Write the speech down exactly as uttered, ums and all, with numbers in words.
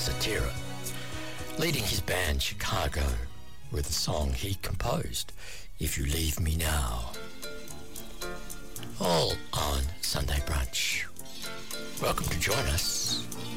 Cetera, leading his band Chicago with the song he composed, If You Leave Me Now. All on Sunday Brunch. Welcome to join us.